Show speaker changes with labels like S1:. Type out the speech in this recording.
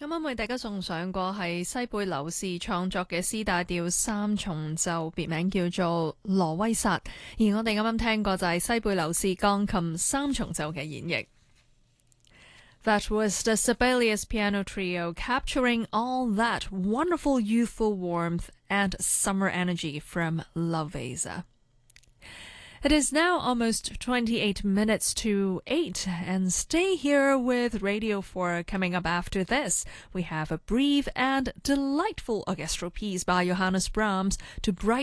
S1: 啱啱為大家送上過係西貝流士創作嘅 C 大調三重奏，別名叫做羅威薩。而我哋啱啱聽過就係西貝流士鋼琴三重奏嘅演繹。That was the Sibelius Piano Trio capturing all that wonderful youthful warmth and summer energy from La Vesa. It is now almost 28 minutes to 8, and stay here with Radio 4. Coming up after this, we have a brief and delightful orchestral piece by Johannes Brahms to brighten